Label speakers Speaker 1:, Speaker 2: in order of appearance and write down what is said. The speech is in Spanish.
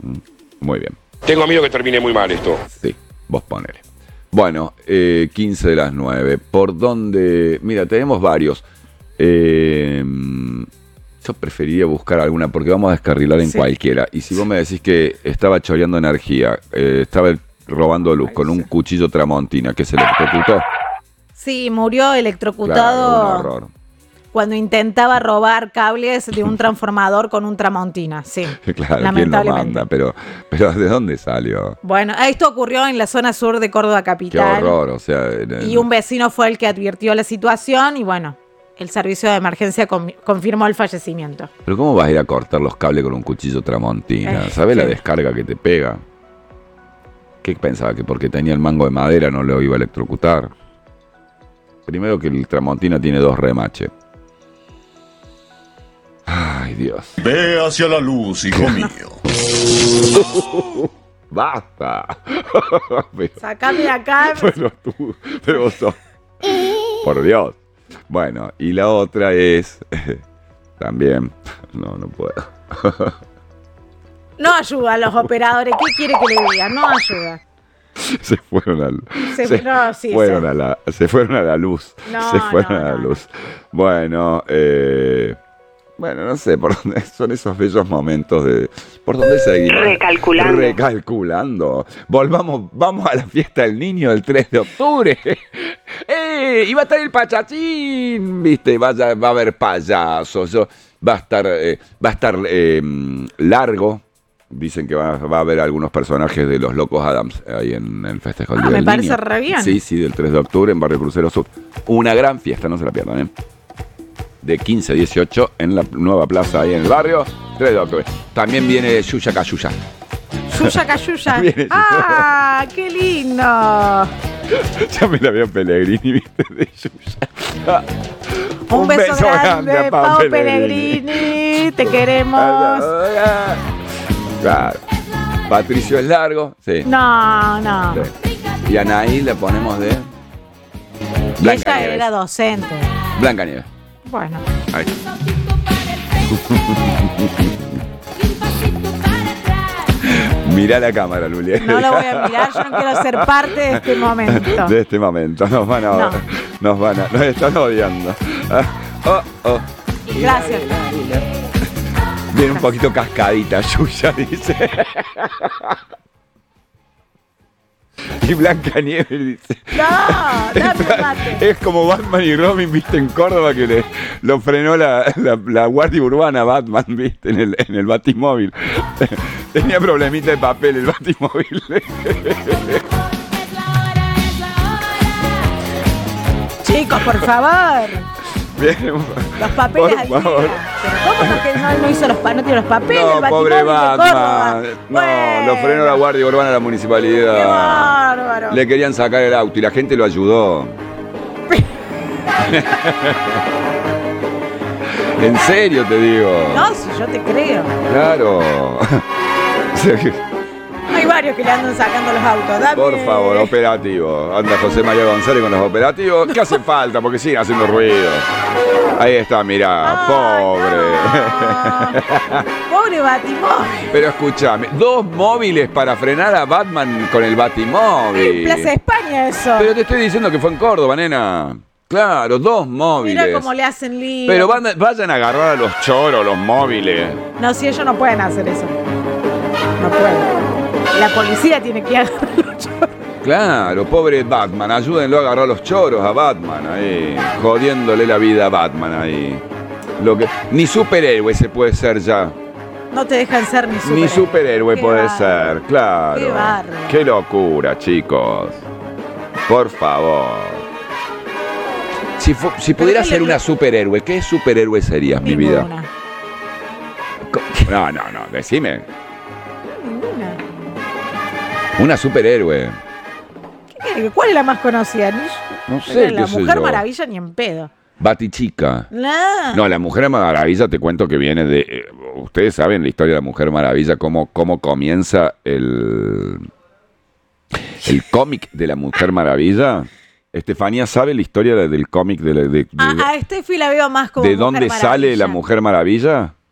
Speaker 1: Muy bien.
Speaker 2: Tengo miedo que termine muy mal esto.
Speaker 1: Sí, vos ponele. Bueno, 15 de las 9. ¿Por dónde? Mira, tenemos varios. Yo preferiría buscar alguna porque vamos a descarrilar en cualquiera. Y si vos me decís que estaba choreando energía, estaba robando luz con un cuchillo tramontina que se electrocutó.
Speaker 3: Sí, murió electrocutado.
Speaker 1: Claro, un horror.
Speaker 3: Cuando intentaba robar cables de un transformador con un tramontina, sí.
Speaker 1: Claro,
Speaker 3: lamentablemente.
Speaker 1: ¿quién lo manda? Pero ¿de dónde salió?
Speaker 3: Bueno, esto ocurrió en la zona sur de Córdoba capital.
Speaker 1: Qué horror, o sea...
Speaker 3: Y un vecino fue el que advirtió la situación y bueno, el servicio de emergencia confirmó el fallecimiento.
Speaker 1: Pero ¿cómo vas a ir a cortar los cables con un cuchillo tramontina? ¿Sabés la descarga que te pega? ¿Qué pensaba? ¿Que porque tenía el mango de madera no lo iba a electrocutar? Primero que el tramontina tiene 2 remaches. Ay, Dios.
Speaker 4: Ve hacia la luz, hijo mío.
Speaker 1: ¡Basta!
Speaker 3: Sacame de acá.
Speaker 1: Pero vos sos... Por Dios. Bueno, y la otra es... También... No puedo.
Speaker 3: No ayuda a los operadores. ¿Qué quiere que le diga? No ayuda.
Speaker 1: Se fueron a la luz.
Speaker 3: No,
Speaker 1: luz. Bueno, bueno, no sé por dónde son esos bellos momentos de... ¿Por dónde seguimos? Recalculando. Vamos a la fiesta del niño el 3 de octubre. Y va a estar el pachachín, ¿viste? Va a haber payasos. Va a estar largo. Dicen que va a haber algunos personajes de los Locos Adams ahí en el festejo del Día del
Speaker 3: Niño. Me
Speaker 1: parece
Speaker 3: re bien.
Speaker 1: Sí, del 3 de octubre en Barrio Crucero Sur. Una gran fiesta, no se la pierdan, ¿eh? De 15 a 18 en la nueva plaza ahí en el barrio, 3 de octubre. También viene Yuya Cayuya.
Speaker 3: Yuya Cayuya. ¡Ah, qué lindo!
Speaker 1: Ya me la veo Pellegrini, ¿viste? De Yuya.
Speaker 3: Un beso grande, Pau Pellegrini. Te queremos.
Speaker 1: Claro. Patricio es largo. Sí.
Speaker 3: No.
Speaker 1: Sí. Y a Anaí le ponemos de...
Speaker 3: Ella era docente.
Speaker 1: Blanca Nieves.
Speaker 3: Bueno.
Speaker 1: Ahí. Mirá la cámara, Lulia.
Speaker 3: No la voy a mirar, yo no quiero ser parte de este momento.
Speaker 1: De este momento. Nos están odiando.
Speaker 3: Gracias.
Speaker 1: Viene un poquito cascadita, Yuya, dice. Y Blanca Nieves dice...
Speaker 3: No, dame mate.
Speaker 1: Es como Batman y Robin, viste, en Córdoba, que lo frenó la Guardia Urbana Batman, viste, en el Batimóvil. Tenía problemita de papel el Batimóvil.
Speaker 3: Chicos, por favor.
Speaker 1: Bien.
Speaker 3: Los papeles al día. ¿Cómo no hizo no tiene los papeles?
Speaker 1: No, pobre Batman. No, lo frenó la Guardia Urbana de la municipalidad.
Speaker 3: Qué bárbaro.
Speaker 1: Le querían sacar el auto y la gente lo ayudó. En serio te digo.
Speaker 3: No, si yo te creo.
Speaker 1: Claro.
Speaker 3: Hay varios que le andan sacando los autos. Dame.
Speaker 1: Por favor, operativo. Anda José María González con los operativos. ¿Qué hace falta? Porque siguen haciendo ruido. Ahí está, mirá. Pobre.
Speaker 3: Pobre Batimóvil.
Speaker 1: Pero escúchame, 2 móviles para frenar a Batman con el Batimóvil.
Speaker 3: En Plaza España eso.
Speaker 1: Pero te estoy diciendo que fue en Córdoba, nena. Claro, 2 móviles.
Speaker 3: Mira cómo le hacen lío.
Speaker 1: Pero vayan a agarrar a los choros, los móviles.
Speaker 3: No, si ellos no pueden hacer eso. No pueden. La policía tiene que agarrar a los choros.
Speaker 1: Claro, pobre Batman, ayúdenlo a agarrar a los choros a Batman ahí, jodiéndole la vida a Batman ahí. Ni superhéroe se puede ser ya.
Speaker 3: No te dejan ser ni superhéroe.
Speaker 1: Ni superhéroe puede ser, claro.
Speaker 3: Qué bárbaro.
Speaker 1: Qué locura, chicos. Por favor. Si pudiera ser una superhéroe, ¿qué superhéroe serías, mi vida? No, decime.
Speaker 3: Ninguna.
Speaker 1: Una superhéroe.
Speaker 3: ¿Cuál es la más conocida?
Speaker 1: No sé,
Speaker 3: la
Speaker 1: qué sé
Speaker 3: Mujer
Speaker 1: yo.
Speaker 3: Maravilla ni en pedo.
Speaker 1: Batichica.
Speaker 3: No,
Speaker 1: la Mujer Maravilla te cuento que viene de... ustedes saben la historia de la Mujer Maravilla, cómo comienza el cómic de la Mujer Maravilla. Estefanía, ¿sabe la historia del cómic de
Speaker 3: a Estefi la veo más como
Speaker 1: ¿de
Speaker 3: Mujer
Speaker 1: dónde
Speaker 3: Maravilla.
Speaker 1: sale la Mujer Maravilla?